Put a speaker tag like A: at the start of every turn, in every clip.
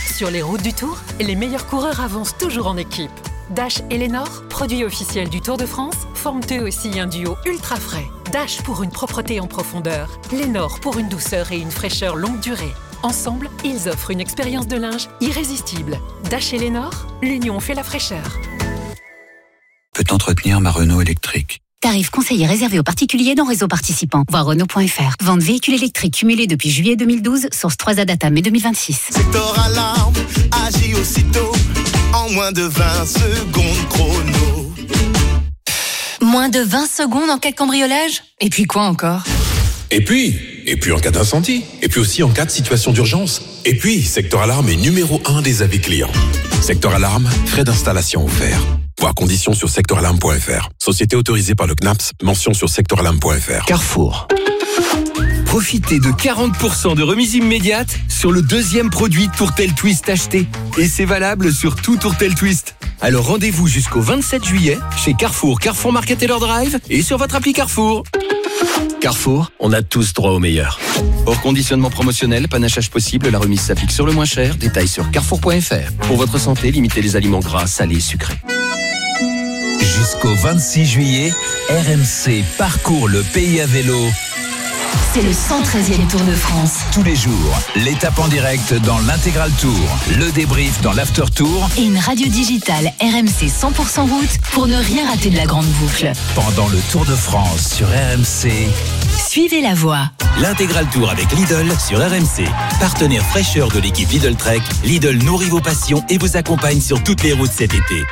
A: Sur les routes du Tour, les meilleurs coureurs avancent toujours en équipe. Dash et Lénore, produits officiels du Tour de France, forment eux aussi un duo ultra frais. Dash pour une propreté en profondeur, Lénore pour une douceur et une fraîcheur longue durée. Ensemble, ils offrent une expérience de linge irrésistible. Dash et Lénore, l'union fait la fraîcheur.
B: Peut entretenir ma Renault électrique.
C: Tarif conseillé réservé aux particuliers dans réseau participant. Voir Renault.fr. Vente véhicule électrique cumulé depuis juillet 2012. Source 3A Data mai 2026.
D: Secteur Alarme agit aussitôt en moins de 20 secondes chrono.
E: Moins de 20 secondes en cas de cambriolage ? Et puis quoi encore ?
F: Et puis en cas d'incendie. Et puis aussi en cas de situation d'urgence. Et puis, Secteur Alarme est numéro 1 des avis clients. Secteur Alarme, frais d'installation offerts. Voir conditions sur secteuralarme.fr. Société autorisée par le CNAPS, mention sur secteuralarme.fr.
G: Carrefour. Profitez de 40% de remise immédiate sur le deuxième produit Tourtel Twist acheté. Et c'est valable sur tout Tourtel Twist. Alors rendez-vous jusqu'au 27 juillet chez Carrefour, Carrefour Market Taylor Drive et sur votre appli Carrefour. Carrefour, on a tous droit au meilleur. Hors conditionnement promotionnel, panachage possible, la remise s'applique sur le moins cher. Détails sur carrefour.fr. Pour votre santé, limitez les aliments gras, salés et sucrés.
H: Jusqu'au 26 juillet, RMC parcourt le pays à vélo.
E: C'est le 113e Tour de France.
H: Tous les jours, l'étape en direct dans l'Intégral Tour, le débrief dans l'After Tour
E: Et une radio digitale RMC 100% route pour ne rien rater de la grande boucle.
H: pendant le Tour de France sur RMC.
E: Suivez la voie.
I: L'Intégral Tour avec Lidl sur RMC. Partenaire fraîcheur de l'équipe Lidl Trek, Lidl nourrit vos passions et vous accompagne sur toutes les routes cet été.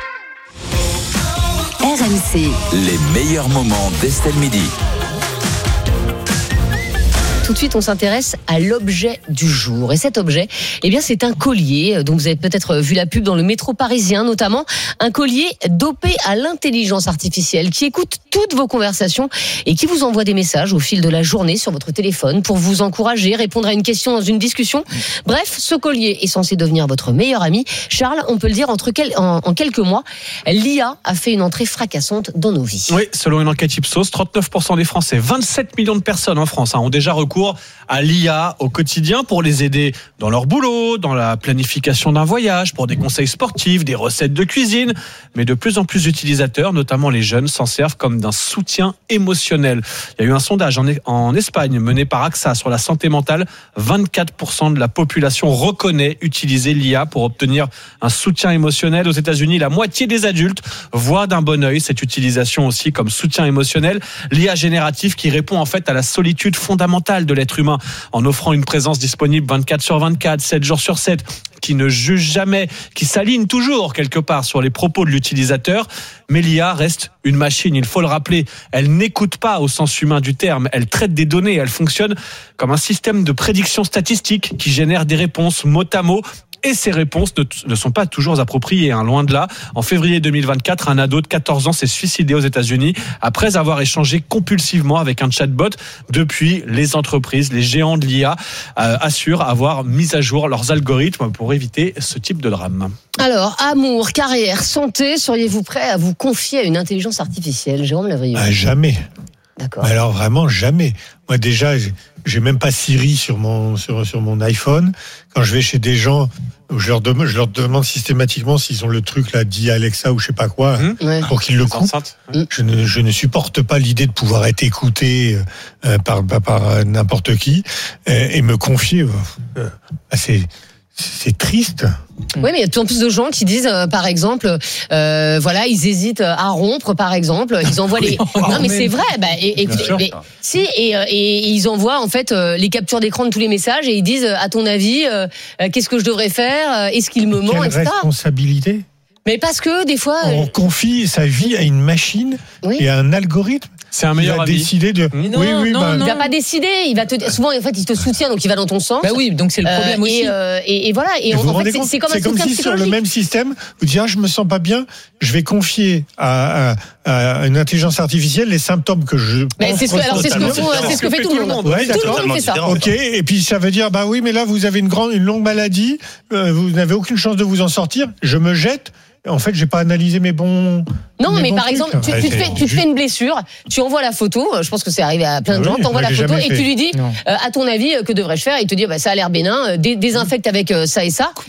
E: RMC.
H: Les meilleurs moments d'Estelle Midi.
J: Tout de suite, on s'intéresse à l'objet du jour. Et cet objet, eh bien, c'est un collier dont vous avez peut-être vu la pub dans le métro parisien, notamment un collier dopé à l'intelligence artificielle qui écoute toutes vos conversations et qui vous envoie des messages au fil de la journée sur votre téléphone pour vous encourager, répondre à une question dans une discussion. Bref, ce collier est censé devenir votre meilleur ami. Charles, on peut le dire, en quelques mois, l'IA a fait une entrée fracassante dans nos vies.
K: Oui, selon une enquête Ipsos, 39% des Français, 27 millions de personnes en France, ont déjà recours à l'IA au quotidien pour les aider dans leur boulot, dans la planification d'un voyage, pour des conseils sportifs, des recettes de cuisine. Mais de plus en plus d'utilisateurs, notamment les jeunes, s'en servent comme d'un soutien émotionnel. Il y a eu un sondage en Espagne mené par AXA sur la santé mentale. 24% de la population reconnaît utiliser l'IA pour obtenir un soutien émotionnel. Aux États-Unis, la moitié des adultes voient d'un bon œil cette utilisation aussi comme soutien émotionnel. L'IA générative qui répond en fait à la solitude fondamentale de l'être humain en offrant une présence disponible 24/24, 7 jours sur 7, qui ne juge jamais, qui s'aligne toujours quelque part sur les propos de l'utilisateur. Mais l'IA reste une machine, il faut le rappeler. Elle n'écoute pas au sens humain du terme, elle traite des données, elle fonctionne comme un système de prédiction statistique qui génère des réponses mot à mot. Et ces réponses ne sont pas toujours appropriées, loin de là. En février 2024, un ado de 14 ans s'est suicidé aux États-Unis après avoir échangé compulsivement avec un chatbot. Depuis, les entreprises, les géants de l'IA assurent avoir mis à jour leurs algorithmes pour éviter ce type de drame.
J: Alors, amour, carrière, santé, seriez-vous prêt à vous confier à une intelligence artificielle, Jérôme Lavrieux ?
L: Jamais.
J: D'accord.
L: Mais alors vraiment jamais. Moi déjà, j'ai même pas Siri sur mon iPhone. Quand je vais chez des gens, je leur demande systématiquement s'ils ont le truc là dit Alexa ou je sais pas quoi pour qu'ils le coupent. Je ne supporte pas l'idée de pouvoir être écouté par n'importe qui et me confier. C'est triste.
J: Oui, mais il y a de plus en plus de gens qui disent, par exemple, ils hésitent à rompre, par exemple. Ils envoient les. Non, mais c'est vrai. Écoutez, et ils envoient en fait les captures d'écran de tous les messages et ils disent, à ton avis, qu'est-ce que je devrais faire ? Est-ce qu'il me ment, etc.
L: Quelle responsabilité ?
J: Mais parce que des fois,
L: on confie sa vie à une machine et à un algorithme.
K: C'est un meilleur ami.
L: Décider de.
J: Non, il va pas décider. Il va souvent en fait il te soutient donc il va dans ton sens.
M: Bah oui, donc c'est le problème aussi.
J: Et voilà. Et en fait c'est comme un soutien
L: si sur le même système vous dites je me sens pas bien, je vais confier à une intelligence artificielle les symptômes que je.
J: Mais c'est ce que fait tout le monde.
L: Ouais,
J: tout le monde fait ça.
L: Ok. Et puis ça veut dire oui, mais là vous avez une longue maladie, vous n'avez aucune chance de vous en sortir. Je me jette. En fait, j'ai pas analysé mes bons.
J: Non, mais par exemple, tu te fais une blessure, tu envoies la photo. Je pense que c'est arrivé à plein de gens. T'envoies la photo et tu lui dis, à ton avis, que devrais-je faire ? Il te dit, ça a l'air bénin. Désinfecte avec ça et ça.